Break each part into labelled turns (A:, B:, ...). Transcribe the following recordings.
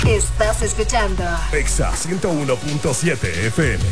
A: Estás escuchando
B: Exa 101.7 FM.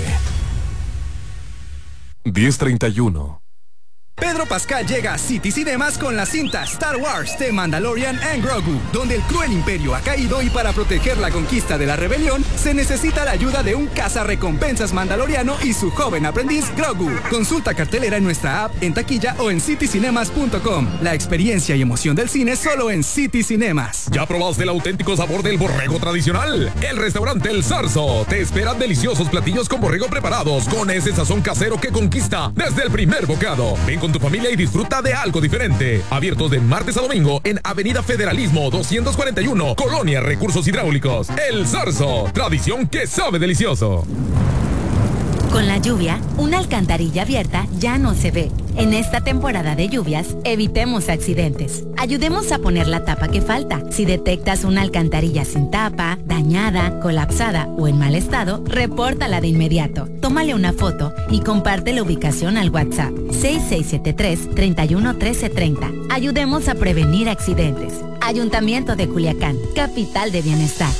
B: 10:31.
C: Pedro Pascal llega a City Cinemas con la cinta Star Wars The Mandalorian and Grogu, donde el cruel imperio ha caído y para proteger la conquista de la rebelión se necesita la ayuda de un cazarrecompensas mandaloriano y su joven aprendiz Grogu. Consulta cartelera en nuestra app, en taquilla o en citycinemas.com. La experiencia y emoción del cine solo en City Cinemas.
D: ¿Ya probaste el auténtico sabor del borrego tradicional? El restaurante El Zarzo te espera deliciosos platillos con borrego preparados con ese sazón casero que conquista desde el primer bocado. Ven con tu familia y disfruta de algo diferente. Abiertos de martes a domingo en Avenida Federalismo 241, Colonia Recursos Hidráulicos. El Zarzo, tradición que sabe delicioso.
E: Con la lluvia, una alcantarilla abierta ya no se ve. En esta temporada de lluvias, evitemos accidentes. Ayudemos a poner la tapa que falta. Si detectas una alcantarilla sin tapa, dañada, colapsada o en mal estado, repórtala de inmediato. Tómale una foto y comparte la ubicación al WhatsApp 6673-311330. Ayudemos a prevenir accidentes. Ayuntamiento de Culiacán, capital de bienestar.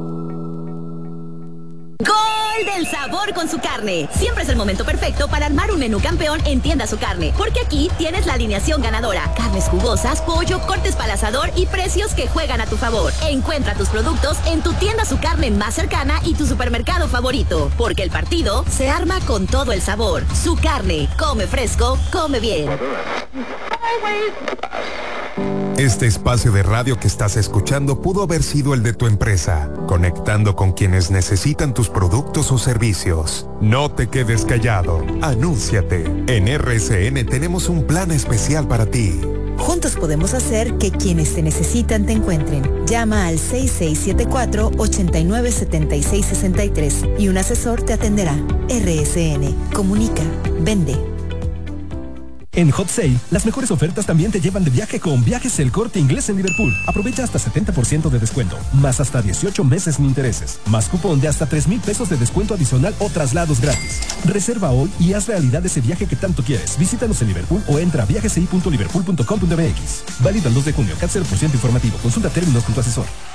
F: ¡Gol del sabor con su carne! Siempre es el momento perfecto para armar un menú campeón en Tienda Su Carne, porque aquí tienes la alineación ganadora. Carnes jugosas, pollo, cortes para el asador y precios que juegan a tu favor. Encuentra tus productos en tu Tienda Su Carne más cercana y tu supermercado favorito, porque el partido se arma con todo el sabor. Su Carne, come fresco, come bien.
G: Este espacio de radio que estás escuchando pudo haber sido el de tu empresa, conectando con quienes necesitan tus productos o servicios. No te quedes callado, anúnciate. En RSN tenemos un plan especial para ti.
H: Juntos podemos hacer que quienes te necesitan te encuentren. Llama al 6674-897663 y un asesor te atenderá. RSN, comunica, vende.
I: En Hot Sale, las mejores ofertas también te llevan de viaje con Viajes El Corte Inglés en Liverpool. Aprovecha hasta 70% de descuento, más hasta 18 meses sin intereses, más cupón de hasta 3,000 pesos de descuento adicional o traslados gratis. Reserva hoy y haz realidad ese viaje que tanto quieres. Visítanos en Liverpool o entra a viajesi.liverpool.com.mx. Válido el 2 de junio, CAT 0% informativo. Consulta términos con tu asesor.